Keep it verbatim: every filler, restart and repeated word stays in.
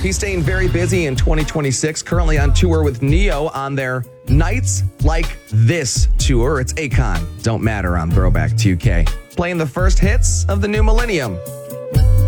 He's staying very busy in twenty twenty-six, currently on tour with Neo on their Nights Like This tour. It's Akon, Don't Matter on Throwback two K. Playing the first hits of the new millennium.